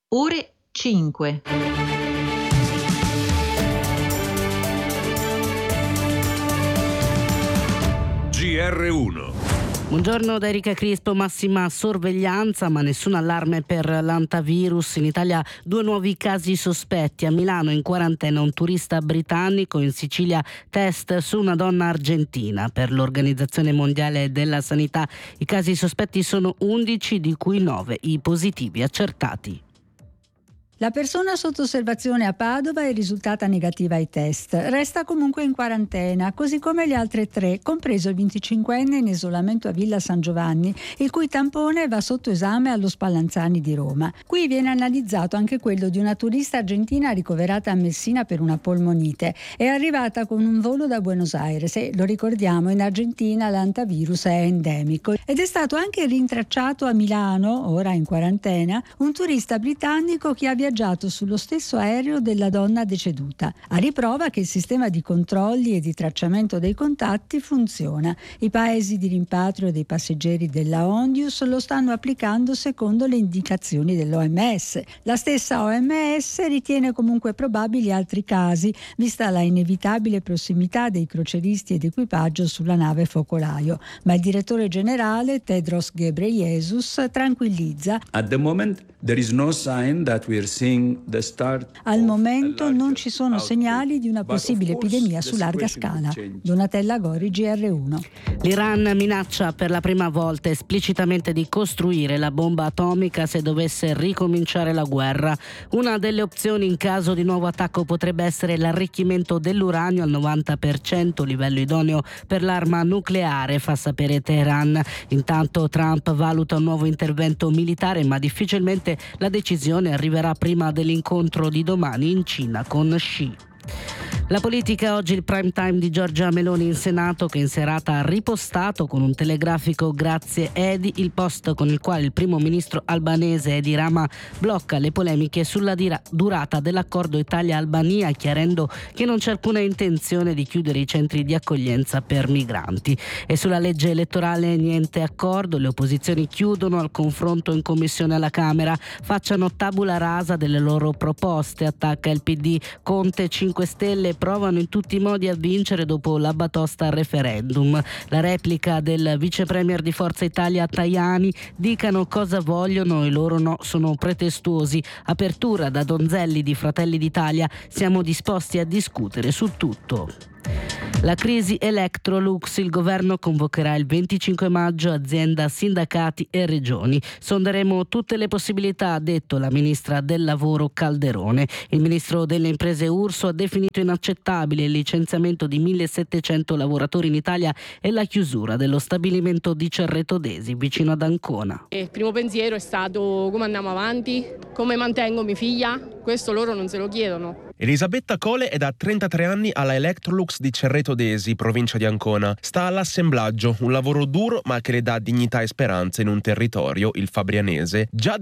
Ore 5. GR1. Buongiorno da Erika Crispo. Massima sorveglianza ma nessun allarme per l'antivirus. In Italia 2 nuovi casi sospetti. A Milano in quarantena un turista britannico, in Sicilia test su una donna argentina. Per l'Organizzazione Mondiale della Sanità i casi sospetti sono 11, di cui 9 i positivi accertati. La persona sotto osservazione a Padova è risultata negativa ai test. Resta comunque in quarantena, così come le altre 3, compreso il 25enne in isolamento a Villa San Giovanni, il cui tampone va sotto esame allo Spallanzani di Roma. Qui viene analizzato anche quello di una turista argentina ricoverata a Messina per una polmonite. È arrivata con un volo da Buenos Aires e, lo ricordiamo, in Argentina l'antivirus è endemico. Ed è stato anche rintracciato a Milano, ora in quarantena, un turista britannico che ha viaggiato sullo stesso aereo della donna deceduta, a riprova che il sistema di controlli e di tracciamento dei contatti funziona. I paesi di rimpatrio dei passeggeri della Ondius lo stanno applicando secondo le indicazioni dell'OMS. La stessa OMS ritiene comunque probabili altri casi, vista la inevitabile prossimità dei crocieristi ed equipaggio sulla nave focolaio. Ma il direttore generale Tedros Ghebreyesus tranquillizza. At the moment there is no sign that we are seeing the start. Al momento non ci sono segnali di una possibile epidemia su larga scala. Donatella Gori, GR1. L'Iran minaccia per la prima volta esplicitamente di costruire la bomba atomica se dovesse ricominciare la guerra. Una delle opzioni in caso di nuovo attacco potrebbe essere l'arricchimento dell'uranio al 90%, livello idoneo per l'arma nucleare, fa sapere Teheran. Intanto Trump valuta un nuovo intervento militare, ma difficilmente la decisione arriverà prima dell'incontro di domani in Cina con Xi. La politica, oggi il prime time di Giorgia Meloni in Senato, che in serata ha ripostato con un telegrafico "Grazie Edi", il post con il quale il primo ministro albanese Edi Rama blocca le polemiche sulla durata dell'accordo Italia-Albania, chiarendo che non c'è alcuna intenzione di chiudere i centri di accoglienza per migranti. E sulla legge elettorale niente accordo, le opposizioni chiudono al confronto in commissione alla Camera, facciano tabula rasa delle loro proposte, attacca il PD. Conte, 5 Stelle provano in tutti i modi a vincere dopo la batosta al referendum. La replica del vice premier di Forza Italia Tajani: dicano cosa vogliono e loro no, sono pretestuosi. Apertura da Donzelli di Fratelli d'Italia: siamo disposti a discutere su tutto. La crisi Electrolux, il governo convocherà il 25 maggio azienda, sindacati e regioni. Sonderemo tutte le possibilità, ha detto la ministra del lavoro Calderone. Il ministro delle imprese Urso ha definito inaccettabile il licenziamento di 1.700 lavoratori in Italia e la chiusura dello stabilimento di Cerreto d'Esi, vicino ad Ancona. Il primo pensiero è stato: come andiamo avanti? Come mantengo mia figlia? Questo loro non se lo chiedono. Elisabetta Cole è da 33 anni alla Electrolux di Cerreto d'Esi, provincia di Ancona. Sta all'assemblaggio, un lavoro duro ma che le dà dignità e speranza in un territorio, il fabrianese, già